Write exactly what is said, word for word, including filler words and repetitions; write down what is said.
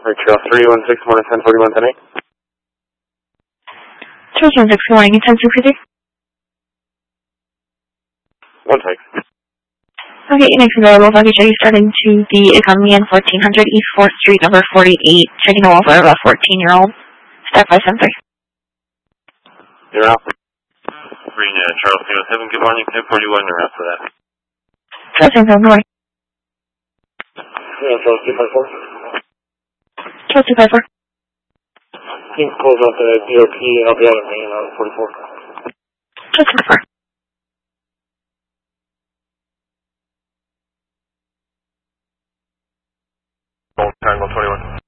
Right, Trail three one six, morning ten forty-one ten eight. Trail one six, good morning, ten sixty-three. One sec. Okay, next available luggage, are you starting to the Economy N fourteen hundred East fourth Street, number forty-eight, checking over for a fourteen-year-old. Start five seven three. You're out. Green, uh, Charles two oh seven, good morning, ten forty-one, you're out for that. Trail seven seven, good morning. Yeah, Charles two five four. Trail two five four. Team pulls up the D O P, I'll be out at main on forty-four. Trail two five four. Triangle twenty-one.